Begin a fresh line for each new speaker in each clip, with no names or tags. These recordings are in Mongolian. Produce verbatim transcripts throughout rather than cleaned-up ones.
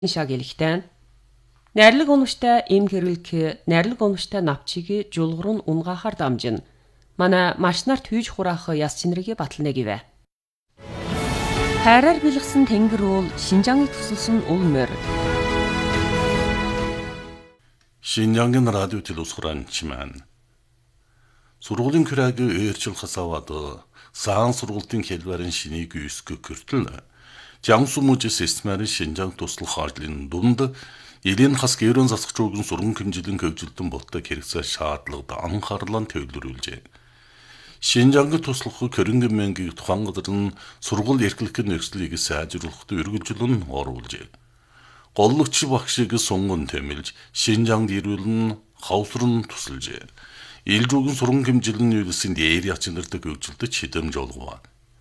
Шагилхтан Найрлаг унагчтай эм хэрэлх найрлаг унагчтай навчиг жулгурн унгахаар дамжин манай маш нарт хүйж хураах яс чинрийг батална гэвэ. Хайраар бэлгсэн тэнгэр уул Шинжааныг тусалсан ул морь.
Шинжаангийн радио телевизхуранчман сургуулийн kürägi өөрчлөхөөс аваад саан сургуулийн хэлбэрийн шинийг үүсгэх хүртэл Jiangsu мужи системээр Шинжаанг туслах харлын дунд элийн хас гэрэн засах жуугийн сургууль хэмжээлийн хөгжилтөн боттой хэрэгцээ шаардлагад анхаарлаа төвлөрүүлжээ. Шинжаанг туслах хөрөнгө мэнгийг тухайн газар нь сургууль эрхлэх нөхцөлийг сайжруулахад үргэлжлэн оруулжээ. Голлогч багшийг сунган тэмэлж Шинжаангд ирүүлэн хавсран тусалжээ. Ил жуугийн сургууль хэмжээлийн үйлсийн дээр ячнартай хөгжилтөд шидэмж олгов.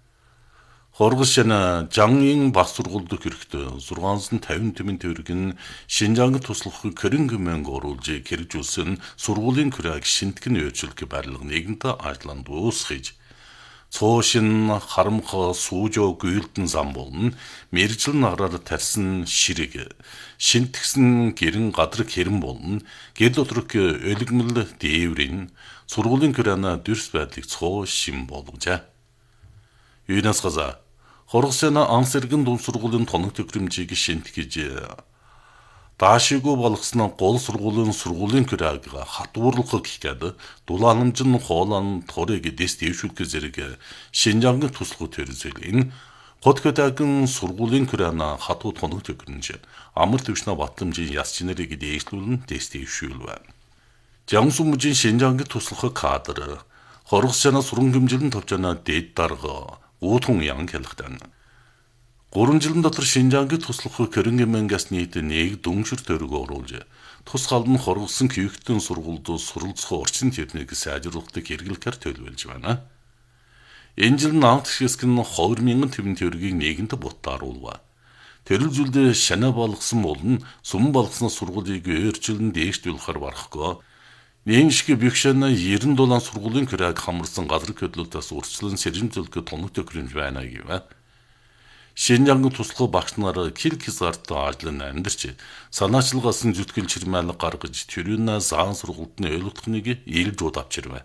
Хоргосяна Жаңийн баг сургуульд хэрэгтэй зургаансан тавин тэмэн төгрөг нь Шинжаангд туслах хөрөнгө мэнг оруулж хэрэгжүүлсэн сургуулийн kürägi шинтгэн өөрчлөлт барилга нэгэнтэ ажланд дуусгаж цоошин харамх суужоо гүйлдэн зам болон мэржил награар тарьсан ширэг шинтгсэн гэрэн гадраг хэрэм болон гэр доторх өлгмөл дээврийн сургуулийн küräна дүрс байдлыг цоо шим болгожээ. Юунаас газа Хоргосяна ансэргэн дунд сургуулийн тоног төхөөрөмжийг шинтгэж даашиггүй болгосноо гол сургуулийн сургуулийн kürägi хатуурлах гэхэд дулааламжин хоолон торыг дэс дэвшүүлэх зэрэг Шинжаангийн туслах төрөлсөлийн хотготагын сургуулийн küräна хатуу тоног төхөөрөмж амар төвшнө батламжийн яс чинэрийг дээшлүүлэн дэс дэвшүүлвэ. Jiangsu мужийн Шинжаангийн туслах кадр Хоргосяна сургууль хэмжээлийн төвчнө дэд дарга Уутун ян хэлхтэн. гурван жилийн дотор Шинжаангийн туслах хөрөнгө мэнгээс нийт нэг дүншир төгрөг оруулж, тус гал нь хоргосон күйхтэн сургуульд суралцах орчин техник сайжруулахыг хэрэглэхээр төлөвлөж байна. Энэ жил наамт хэсэг нь хоёр мянган тэмэн төгрөгийг нэгэнт бутааруулва. Тэрэл зүйлд шанаа болгосон болон сум болгосноо сургуулийг өөрчлөн дээшлүүлэхээр барахгүй. Ийм шиг бигшэна ерэн долоон сургуулийн kürägi хамарсан газар хөдлөлтөөс урьдчилан сэрэмжлэх тоног төхөөрөмж байна гэвэ. Шинжаангийн туслах багш нар кил хязгаарт ажлын амьдарч санаачлагаас нь зүтгэл чирмээл гаргаж төрүүнээ заан сургуульд нь ойлгохныг илж удавчирвэ.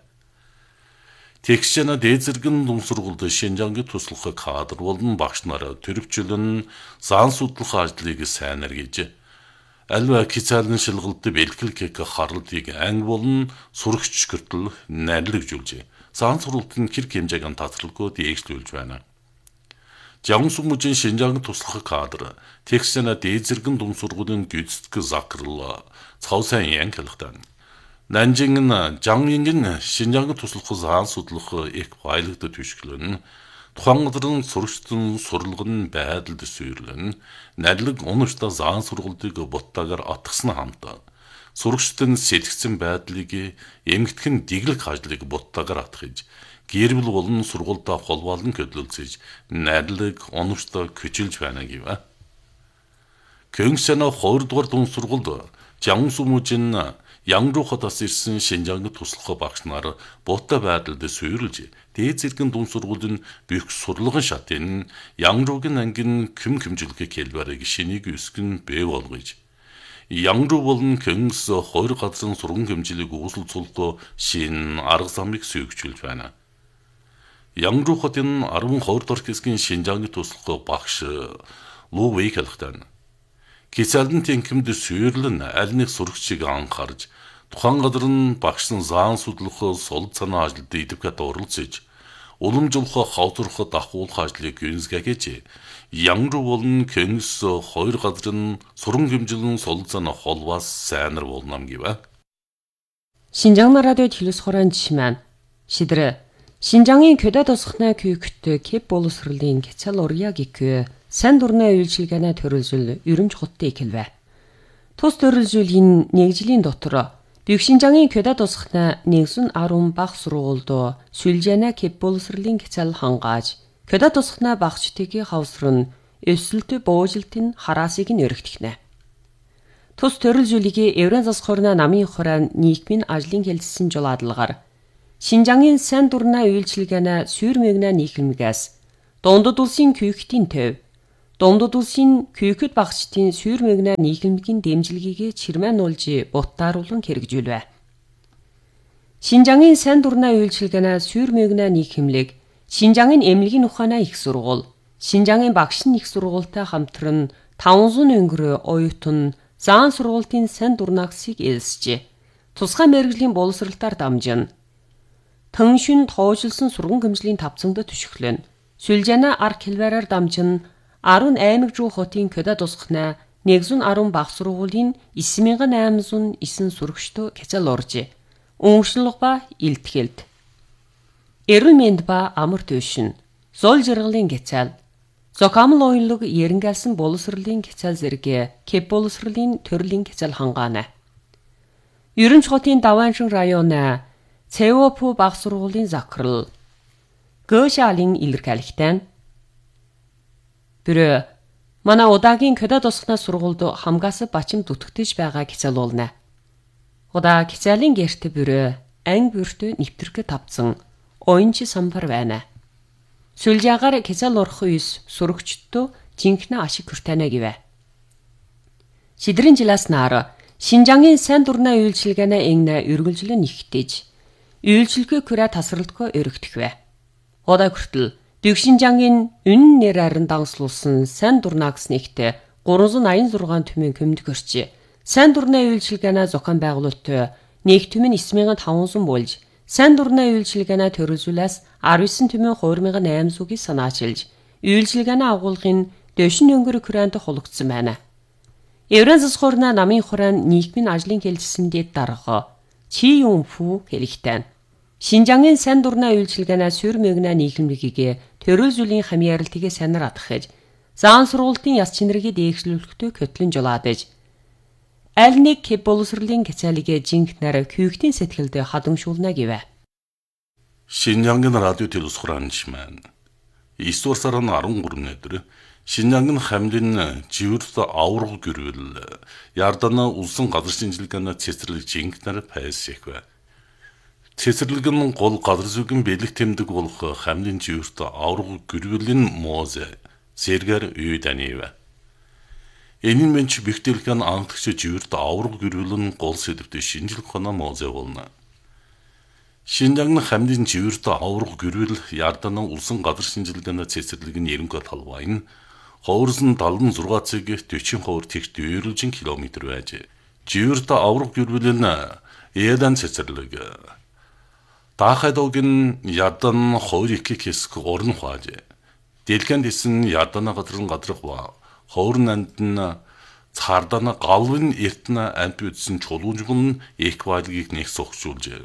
Тэгшэна дээд зэрэгэн дунд сургуульд Шинжаангийн туслах кадр болон багш нар төрөвчлөн заан судлах ажлыг сайн аргиж Альва кицаалын шилгэлт бэлгэлэх харлтыг анги болон сурагч гэртэл найрлагжуулжээ. Заан сургуульд хэрэг хэмжээг татралгүй дээшлүүлж байна. Jiangsu мужийн Шинжаанг туслах кадр тэгшэна дээд зэрэгэн дунд сургуулийн гүйцэтгэх закрал цаасан ян хэлхтэн. Нанжин Жаңийн Шинжаанг туслах заан судлах их байлгад түшгэлэн тухайн газрын сурагчдын сурлагын байдалд сүйрлэн найрлаг унагчтай заан сургуулийг буттаагаар атгсан хамт сурагчдын сэтгцэн байдлыг эмгэтхэн диглэх ажлыг буттаагаар атгаж гэрбэл болон сургуультай холбоолон хөдөлгөж найрлаг унагчтай küчилж байна гэвэ. Кёнгсяна хоёр дугаар дунд сургуульд Jiangsu мужийн Янgrуу хотоос ирсэн Шинжаанг туслах багш нар буутай байдалд сүйрлж дээд зэрэгэн дунд сургуулийн бүх сурлагын шатын Янgrуугийн ангийн küм хэмжүүлэх хэлбэрийг шинийг үсгэн бий болгож Янgrуу болон Кёнгс хоёр газрын сургууль хэмжээлийг үүсэлцүүлэлт шин арга замыг сүйгчүүлж байна. Янgrуу хотын арван хоёр дахь хэсгийн Шинжаанг туслах багш Лу Вэй хэлхтэн. Кицаалын тэнхимд сүйрлэн аль нэг сурагчийг анхаарж тухайн газар нь багш нь заан судлах сул санаа ажилд идэвхтэй оролцож уламжлах хавдрах дахуулах ажлыг гүйцэтгэж Янgrуу болон Кёнгс хоёр газар нь сургууль хэмжээлийн сул санаа холбоос сайнар болнам гэвэ.
Шинжаан радио телевизхуранчман шидрэ Шинжаангийн küdэ тусахнаа күйхт кеп боловсролын кицал урья гикү сан дурны үйлчилгээнэ төрөлжүүл ерөнж хоттой ихэлвэ. Тус төрөлжүүлийн нэг жилийн дотор Büyük Шинжаангийн küdэ тусахнаа нэгэн арван баг сургуульд сүлжээнэ кеп боловсролын кицал хангааж küdэ тусахнаа багчдыг хавсрын өсөлт буужилтын хараасыг нь өргөтгнэ. Тус төрөлжүүлийг Еврен засах хорна намын хорон нийгмийн ажлын хэлэлцсэн жолоодлагаар Шинжаангийн сан дурны үйлчилгээнэ сүйр мэгнэ нийгэмгээс дундад улсын күйхтийн төв Дундад улсын күйхэд багчдын сүйр мэгнэ нийгэмгийн дэмжлэгийг чирмэн уулжи буттааруулан хэрэгжүүлвэ. Шинжаңын сайн дурнаа үйлчилгээнэ сүйр мэгнэ нийгэмлэг, Шинжаңын эмнэлгийн ухаанаа их сургууль, Шинжаңын багшин их сургуультай хамтран таван өнгөрөө оюутан заан сургуулийн сайн дурнаагсыг ээлсжээ. Тусгай мэргэжлийн боловсралтаар дамжин. Төншин тоожлсон сурган гэмжлийн тавцангад түшиглэн. Сүлжана ар хэлбэрээр дамжин арван аймаг жуу хотын көдө тусгахна нэгэн арван баг сургуулийн девять мянга восемьсот девять сурагчдоо кэцэл оржээ. Өмшлөх ба илтгэлд. Эрүүл мэнд ба амар төвшин. Зол жаргалын кэцэл. Зокамл оюунлог ерэнгэлсэн боловсролын кэцэл зэрэг кеп боловсролын төрлийн кэцэл хангаана. Ерөнч хотын Давааншин районы Цэвопу баг сургуулийн захирал Гөшалын илэрхийлэгтэн Бэрэ манай удаагийн көдө тусгана сургуульд хамгаас бачим дүтгэж байгаа кэцэл уулна. Удаа кэцэлийн гэрт бэрэ анги бүртөө нэвтрэх тавцсан оюунч самбар байна. Сүлжаагаар кэцэл орох үес сурагчдоо жинхэнэ ашиг хүртэнэ гэвэ. Шидрийн жилээс наар Шинжаңын сайн дурнаа үйлчилгээнэ энгнэ үргэлжлэн нэгтэж үйлчилгээ күрэ тасралтгүй өргөдөхвэ. Удаа хүртэл Дэгшинжангийн үнэн нэрээр дагслуулсан сайн дурнаагс нэгтээ trois eighty six түмэн көмдөг орчи. Сайн дурнаа үйлчилгээнэ зохион байгуулалттай нэг түмэн nine thousand five hundred болж сайн дурнаа үйлчилгээнэ төрөлжүүлээс nineteen түмэн two thousand eight hundred-ийг санаачилж үйлчилгээнэ агуулгын дэвшин өнгөр күрээнд хулгдсан байна. Еврэн засгуурна намын хураан нийгмийн ажлын хэлжсэндээ дарга Чи Юм Фу хэлэхтэн. Шинжаңын сайн дурнаа үйлчилгээнэ сүйр мэгнэ нийгэмлэгийг төрөлжүүлийн хамьяаралтыг санаар атгахэж заан сургуулийн яс чинэрийг дээгшлүүлэхдээ көтлөн жолаадэж аль нэг кеп боловсролын кэцэлийг жинхнээр күйгтийн сэтгэлд хадамшуулна гэвэ.
Шинжаңын радио телевизхуранчман Исвар сарын thirteen өдөр Шинжаңын хамлын живэрт авраг гэрвэл ярдана улсын газар шинжилгээний цэцэрлэг жинхнээр пайсэхвэ. Цэцэрлэгэн гол газар зүйн бэлэг тэмдэг болох хамлын живэрт авраг гэрвэлийн мозе зэргээр үйдэнэвэ. Энэ мэнч бихтэлхэн англагч живэрт авраг гэрвэлэн гол сэдвтэ шинжилх хоноо мозе болно. Шинжаңны хамлын живэрт авраг гэрвэл ярдана улсын газар шинжилгээний цэцэрлэгийн нэрнгэ талбайн хоорсон seventy-six цаг forty тэгт дүйрэлжин километр байж. Живэрт авраг гэрвэлэн эдан цэцэрлэг Дахайдогийн ядан хоёрыг хэсэг орон хуаж. Дэлгэн дэсэн ядана гадрын гадрах ба хоорн андн цаардана галвын эртнэ амт үдсэн чулуужгын эквайлгийг нэг сохжуулж.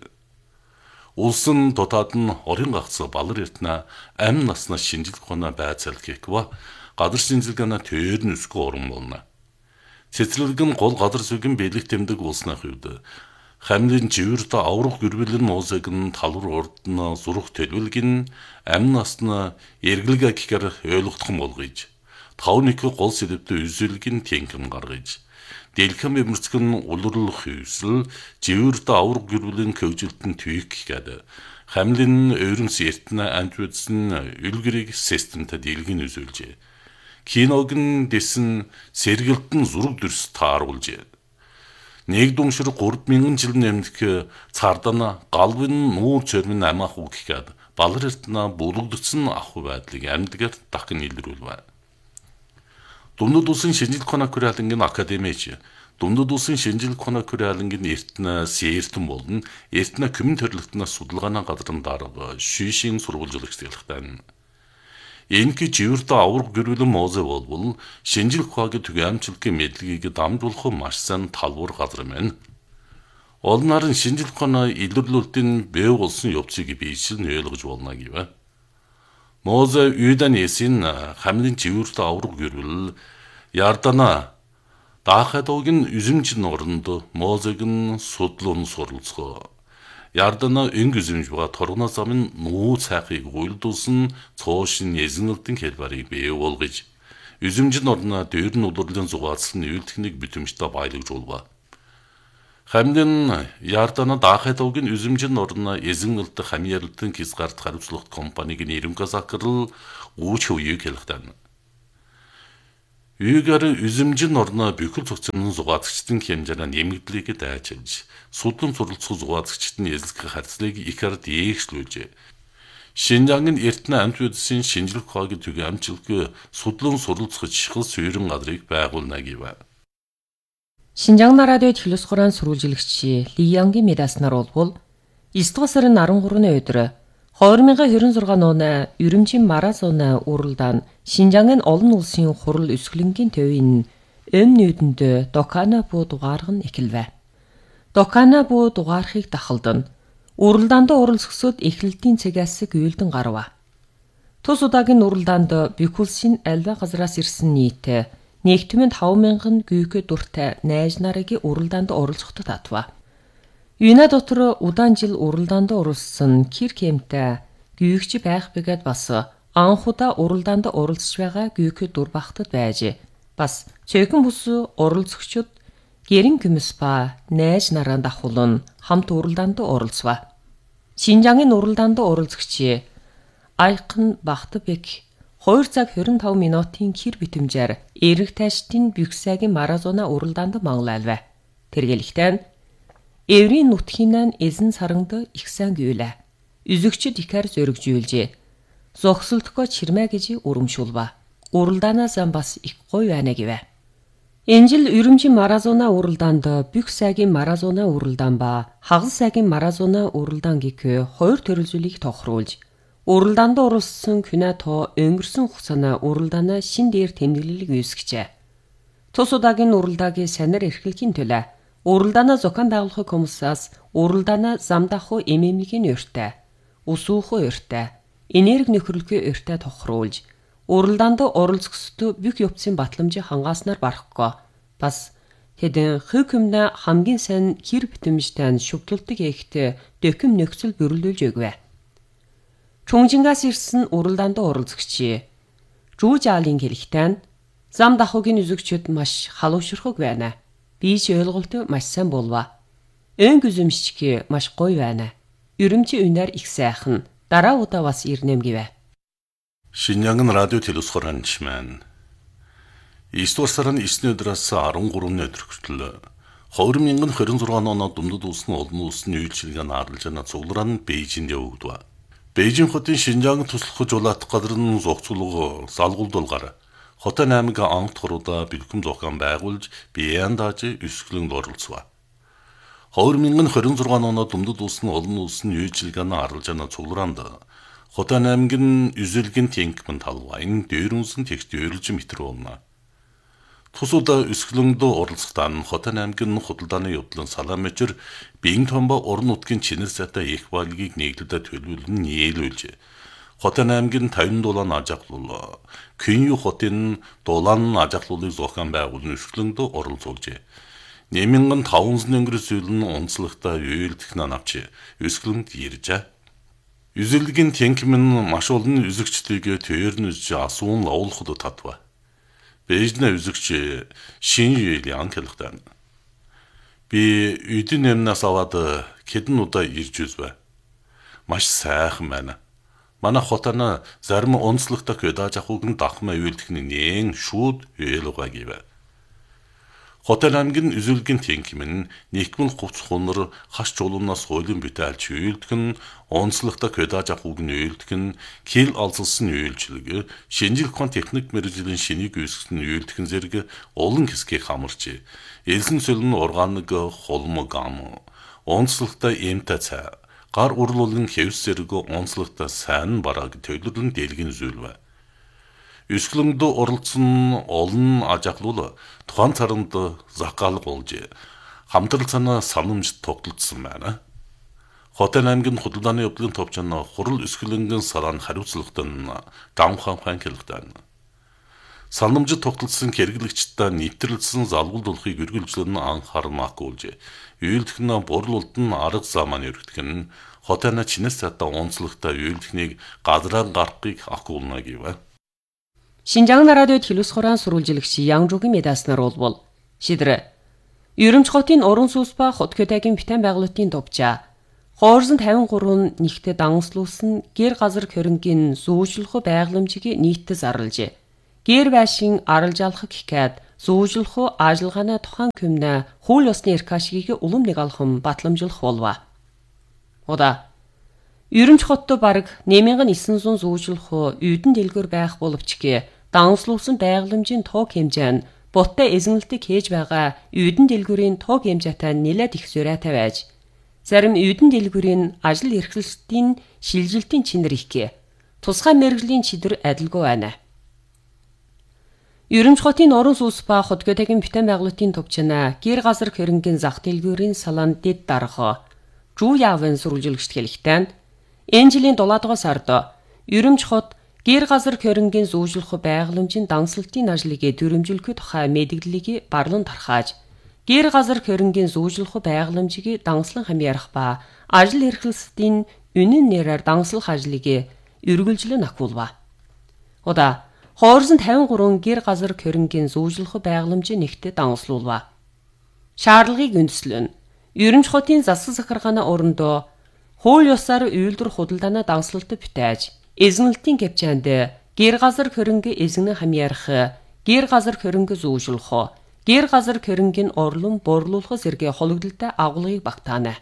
Улсын дотоод нь орон гагц балар эртнэ ам насна шинжилх хоноо байцаалгыг ба газар шинжилгээний тээр нүсгүй орон болно. Цэцэрлэгэн гол газар зүйн бэлэг тэмдэг улсны хувьд хамлын живэрт аврах гэрвэлэн мозыг нь талвар урдна зурх төлөвлөгн ам насна эргэлгээ гэхээр ойлгох юм болгож тавник гол сэдвтэ үзүүлгийн тэнхэм гаргаж дэлхэм эмэрцгэн улурлах хөвсөл живэрт аврах гэрвэлэн көвжилтэн түйх гэдэг хамлын өөрөмс эртнэ антвэдсэн үлгэрийг системтэй дэлгэн үзүүлжээ. Киног нь дэсэн сэргэлтэн зураг дүрс тааруулжээ. Нэг дүншир three thousand жил нэмдэх цаардана галвын нуур цэрмэн амаах үг гэхэд балар эртнэ бүлэгдсэн ах байдлыг амьдгаар дахин илрүүлвэ. Дундад улсын шинжилх хоноо күрэлэнгийн академич Дундад улсын шинжилх хоноо күрэлэнгийн эртнэ сэртэн болон эртнэ коммун төрлөختнө судалгааны газрын дарга шишийн сурвалжлагч хэлэхтэн. Энэки живэрт авраг гэрвэлэн мозе болбол шинжилх ухаагийн түгээмжлэгийн мэдлэгийг дамжуулах маш сайн талбар газар мэн. Олнарын шинжилх ухааны илэрлүүлэлтийн бэв болсон явцыг биечлэн ойлгож болно гэвэ. Мозе үйдэнэсийн хамлын живэрт авраг гэрвэл ярдана Дахайдогийн үзэмж норонд мозег нь судлуун суралцгаа. Ярдана өнгө үзэмж ба торгоно замын нуу цайхыг уйлдуулсан цоошин эзэнэлтэн хэлбэрийг бий болгож үзэмж норно дээр нь улирлын зугаалсан үйлдэлхнийг битэмжтэй баялагжуулва. Хамлын ярдана Дахайдогийн үзэмж норно эзэнэлт хамьярлтын хязгаарт хариуцлага компаниг нэрмгээс акрал үүч үеийг хэлэхтэн. Үйгээр үзэмжин орно бүхэл цогцны зугаатгчдын хэмжээний нэмэгдлийг дайчилж, судлан суралцах зугаатгчдын эзлэх харьцлыг ихэр дээшлүүлжээ. Шинжангийн эртний амьд үдсийн шинжлэх ухааны төв амжилтгүй судлан суралцах чихэл суурин газрыг байгуулна гэв.
Шинжаан радио телевиз хураан сурвалжилагч Ли Янгийн медаснаар болбол эсдүгээр сарын арван гурваны өдөр хоёр мянган хорин зургаан оны Үрүмжийн маразоны уралдаан Шинжаангийн олон улсын хурал өсгөлөнгийн төвийн Өм нүүдэнд Докана буу дугаарга нь эхэлвэ. Докана буу дугаархыг дахалдан уралдаанд оролцогсод эхлэлтийн цагаас гүйлдэн гарва. Тус удаагийн уралдаанд Бикулсын альва газраас ирсэн нийт нэгдмэнд таван мянган гүйкэ дуртай найз нарыг уралдаанд оролцоход татва. Юна дотор удаан жил уралдаанд оролцсон Киркемтэй гүйгч байх бэгэд бас анхудаа уралдаанд оролцож байгаа гүйкэ дур багтад байж бас цөөхөн бүс оролцогчид гэрэн гүмс ба найз нараа дахуулан хамт уралдаанд оролцва. Шинжаангийн уралдаанд оролцогч Айхан Бахтабек хоёр цаг хорин таван минутын хэр битэмжээр эрэг тайштын бюксагийн маразона уралдаанд манглайлва. Тэргэлэгтэн Эврийн нутгийнан эзэн сарангд их сайн гүйлэ. Үзэгчд ихэр зөрөгжүүлжээ. Зогсолтгоо чирмэ гэж урамшуулва. Уралдаанаас бас их гоё байна гэвэ. Энэ жил Үрүмжийн маразона уралдаанд бюксагийн маразона уралдаан ба хагасагийн маразона уралдаан гэх хоёр төрөлжлийг тохируулж уралдаанд оролцсон күнэ то өнгөрсөн хугацааны уралдаанаа шин дээр тэмдэглэлийг үүсгэжээ. Тус удаагийн уралдаагийн санаар эрхлэхийн төлөө уралдаанаа зохион байгуулах комиссаас уралдаанаа замдахуу эмэмлэгийн өртөө, усуухуу өртөө, энерги нөхөрлөгийн өртөө тохируулж, уралдаанд оролцохсод бүх явцын батламжийг хангааснаар барахгүй. Бас тэдэн хөв хүмнэ хамгийн сайн хэр битэмжтэй шүтлэлтэг ихтэй дөкөм нөхцөл бүрэлдүүлж өгвэ. Чүнжингаас ирсэн уралдаанд оролцогч Жужаалын хэлэхдээ зам дахуугийн үзэгчид маш халуушрахг байна. Би ч ойлголт маш сайн болва. Өн гүзэмшчки маш гоё байна. Үрүмжийн үнээр их сайхан. Дараа удаа бас ирнэм гэвэ.
Шинжаангийн радио телевиз хураанч маань эсдүгээр сарын эсний өдрөөс арван гуравны өдөр хүртэл хоёр мянган хорин зургаан оноо дүмдэд улсын олон улсын үйлчилгээ наарлж байгаа цуглараа нь Бээжинд явагдав. Бээжин хотын Шинжаангийн туслах жуулаатах газар нь зогцуулга залгуулдулгаар хотын аймаг анх хоруда бэлгэм зохион байгуулж биеэн дааж өсгөлөнд оролцов. хоёр мянган хорин зургаан оноо дүмдэд улсын олон улсын үйлчилгээнд наарлж байгаа цуглараанд хотын аймгийн үзэлгийн тэнхмэн талвайн дээрүнсэн тэгт өөрлөж метр болно. Тусуда өсгөлөнд оролцохдоо хотын аймгийн худалдааны явдлын салаамчир биеийн томбо орон нутгийн чинэр сайтай их байлгийг нийлүүлээд төлөвлөн нийлүүлж хотын аймгийн тавин дулаан ажиглал Кэнью хотын дулаан ажиглалыг зохион байгуулсан өсгөлөнд оролцуулжээ. Нэмэнгэн таван сая өнгөрсөн онцлогтой үйлдэх навч өсгөлөнд иржээ. Үзэлгийн тэнхмэн маш олон үзэгчлийг төрнөж асуун лавлахд татва. Бээжнэ үзэгч Шин Юэлийн хэлэхдээ би үдин нэмнээс аваад хэдэн удаа ирж үзвэ. Маш сайхан байна. Манай хотана зарим онцлогтой көдааж ахугн дахмаа үйлдэхний нэн шууд үйлугаа гэвэ. Хотын аймгийн үзүүлгийн тэнхмэн нэгмэл хувц хунар хаш чулуунаас хуулийн бүтээлч үйлдэх нь онцлогтой көдааж ахугн үйлдэх нь кил алзалсан үйлчлэг шинжлэх ухааны техник мэргэжлийн шинийг үүсгэсэн үйлдэх зэрэг олон хэсгийг хамарч элсэн сүлэн органик холмог ам онцлогтой эмтэй цай гар урлуулын хэвс зэрэг онцлогтой сайн бараг төлөвлөн дэлгэн зүйлвэ. Өсгөлөнд оролцсон олон ажиглал тухайн царанд захгаалга болж хамтрал цанаа санамж тогтолцсон байна. Хотын аймгийн худалдааны явдлын товчон хурал өсгөлөнгийн сарaan хариуцлагатай нь давхан хаан хэлдэг. Санамж тогтолцсон хэрэглэгчдээ нэвтрэлсэн залгуулдуулахыг үргэлжлэн анхаармаахгүй болж үйлдэх нь бурлуулд нь арга замаар өргөдөх нь хотын чинэс цаатаа онцлогтой үйлдэхнийг газраар гаргахыг ахуулна гэв.
Шинжаан радио телевиз хураан сурвалжилагч Янжуугийн медаснаар болбол шидрэ Үрүмж хотын уран сүнс ба хот көдэгийн битэн байгуулалтын товчаа хоорсон тавин гурван нэгтээ данслуулсан гэр газар хөрөнгийн зүүжлөх байгууламжийг нийтдээ зарлжээ. гэр байшин аралжаалах гэхэд зүүжлэх ажиллагааны тухайн күмнэ хууль ёсны эрх ашгийг улам нэг алхам батламжуулах болов. Ода Ерөнч хотто бараг нэмийн нисэн зүүн зүүжлэх үйдэн дэлгөр байх боловч гээ данслуулсан байгаламжийн тоог хэмжээ нь буттай эзэнэлтийг хийж байгаа үйдэн дэлгүүрийн тоог хэмжээтэй нэлээд их зөрөөтэй байж зарим үйдэн дэлгүүрийн ажил эрхлэлтийн шилжилтийн чинэр ихгээ тусгай мэргэжлийн чидэр адилгүй байна. Ерөнч хотын орон сууц ба хотгоотойгийн бүтээн байгуулалтын төвчнө гэр газар хөрөнгөний зах дэлгүүрийн салаан дэд дарга Жуу Явын сурвалжлагчд хэлэхдээ энэ жилийн дулаад дугаар сард Ерөнч хот гэр газар хөрөнгөний зүүжлэх байгаламжийн дансалтын ажлыг дөрвөлжүүлэх тухай мэдээллийг барлан тархааж гэр газар хөрөнгөний зүүжлэх байгаламжийг данслан хамаарах ба ажил эрхлэлтийн үнэн нэрээр данслах ажлыг эргүүлжлэн ахуулва. Ода хоорсон тавин гурван гэр газар хөрөнгөний зүүжлэх байгаламжийн нэгт данслуулва. Шаардлагыг үндэслэн Ерөнч хотын засаг захиргааны орондоо хууль ёсоор үйлдвэр худалдааны данслалт бүтээж эзэнэлтийн гэвчээнд гэр газар хөрөнгө эзэн хамаарах, гэр газар хөрөнгө зүүжлэх, гэр газар хөрөнгөний орлон борлуулах зэрэг хологдолтой агуулгыг багтаана.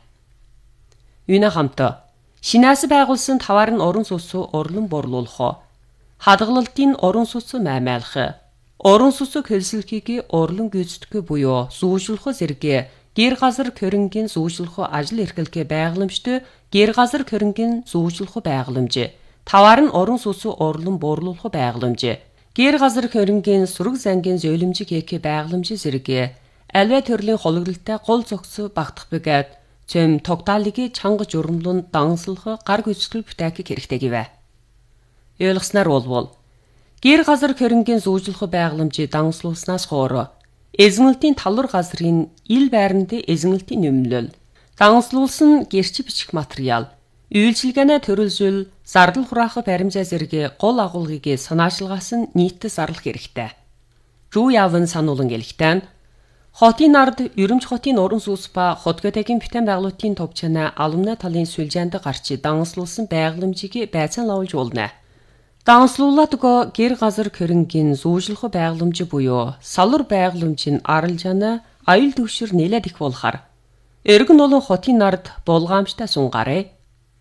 Юуна хамт шинээс байгуулсан таваар нь орон сууц орлон борлуулах, хадгалалтын орон сууц маймайлах, орон сууц хөлсөлхийг орлон гүйцэтгэх буюу зүүжлэх зэрэг гэр газар хөрөнгөний зүүжлэх ажил эрхлэх байгаламжт гэр газар хөрөнгөний зүүжлэх байгаламж, таваар нь орон сууц орлон борлуулах байгаламж, гэр газар хөрөнгөний сүрэг зангийн зөөлөмжийг хийх байгаламж зэрэг альва төрлийн хологдолтой гол зохицол багтах бөгөөд цөм тогтаалыг чанга журмлун данслах гар гүйцэтгэл бүтээх хэрэгтэй гэвэ. Ойлгосноор болвол гэр газар хөрөнгөний зүүжлэх байгаламжийг данслуулснаас хойш эзэнэлтийн талвар газрын ил байранд эзэнэлтийн нэмэлэл, данслуулсан гэрч бичих материал, үйлчилгээнэ төрөлжүүл, зардал хураах баримжаа зэрэг гол агуулгыг санаачлагаас нь нийтэд зарлах хэрэгтэй. Жуу Явын сануулan гэлэхдээ хотын ард Ерөнч хотын орон сууц ба хотгоотойгийн бүтээн байгуулалтын төвчнө алумны талын сүлжээнд гарч данслуулсан байгаламжийг байцаан лавлж уулна. Данслуулаадгаа гэр газар хөрөнгөний зүүжлэх байгаламж буюу салвар байгаламжийн аралжаана аюул төвшөр нэлээд их болохоор эргэн олон хотын ард булгаамжтай сунгарэ.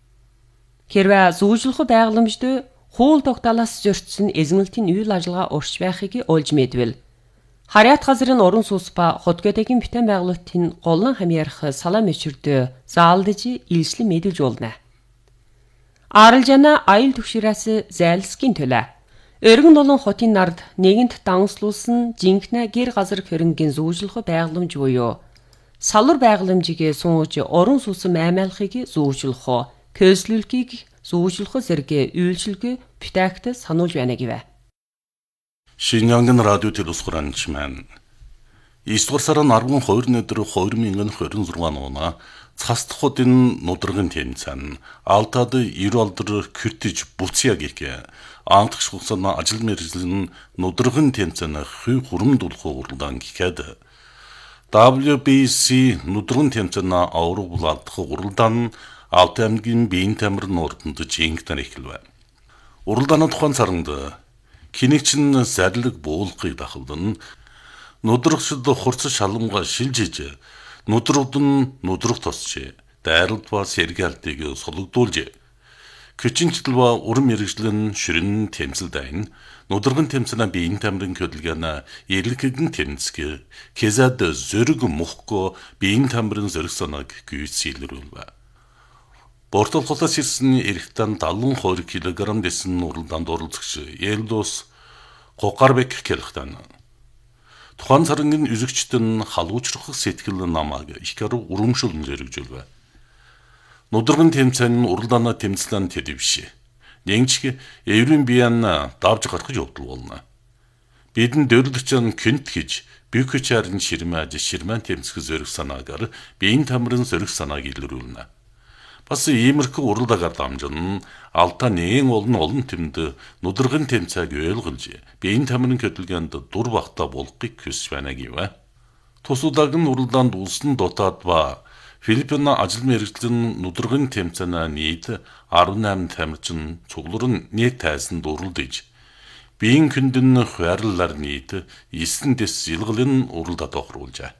Хэрвээ зүүжлэх байгаламжд хууль тогтоолоос зөрчсөн эзэнэлтийн үйл ажиллагаа урьж байхыг олж мэдвэл харьяат газрын орон сууц ба хотгоотойгийн бүтээн байгуулалтын голлон хамаарах салаа мөчөрдөө заалдж илчлэн мэдүүлж болно. Аралжаана аюул төвшрээс зайлсхийн төлөө эргэн олон хотын ард нэгэнт данслуулсан жинхэнэ гэр газар хөрөнгөний зүүжлэх байгаламж буюу салвар байгаламжийг сууж орон сууц маймайлахыг зүүжлэх, көөслөлхийг зүүжлэх зэрэг үйлчилгээ бүтээгт сануулж байна гэвэ.
Шинжаангын радио телевизорч маань эсвэр сарын арван хоёр өдөр хоёр мянган хорин зургаан оноо цастхуудын нудрагын тэмцээн алтад иролдор күртэж буцяг их антгш хугацааны ажил мэргэжлийн нудрагын тэмцээн хүй хурамдуулах уралдаан гэхэд дабл ю би си нудрагын тэмцээн авраг булаадах уралдаан Алтай аймгийн биеийн тамирын урданд жинхэнэ эхэлвэ. Уралдааны тухайн саранд кинэгчин зарлиг буулгыг дахалдан нудрагчд хурц шаламга шилжиж нудрагд нь нудраг тосч дайралд ба сэргээлтийг сологдуулж küçинчдэл ба уран мэргэжлэн ширэн тэмцэл дайн нудрагын тэмцэнэ биеийн тамирын хөдөлгөөн эрлэгэн тэмцэг кезад зөрөг мөхгүй биеийн тамирын зөрөг санааг гүйцэлрүүлвэ. Бортолголоос ирсэн эрэхтэн дадлан хоёр килограмм дэсэн уралдаанд оролцогч Елдос Гокарбек хэлэхдээ тухайн сарын үзэгчтэн халуучрах сэтгэл намааг их гаруй урамшуулн зэрэгжүүлвэ. Нудрагын тэмцээн уралдааны тэмцлэн тэдэвш. Нэгчг эврийн биен давж гарах явдал болно. Бидэн дөрлөгчөн кэнт гэж бюкчарын ширмэж ширмэн тэмцэх зөрөх санаагаар биеийн тамирын зөрөх санааг илрүүлнэ. Бас иймэрхүү уралдаагаар дамжин Алтай нэгэн олон олон тэмд нудрагын тэмцээг ойлгож биеийн тамирын хөдөлгөөнд дур багтаа болгохыг хүсэж байна гэвэ. Тус удаагийн уралдаанд улсын дотоод ба Филиппин ажил мэргэжлийн нудрагын тэмцээн нийт арван найман тамирчин цуглар нь нийт тайзанд уралдаж биеийн күндэн хварлар нийт эстэн дэс зилгэлэн уралдад охруулжаа.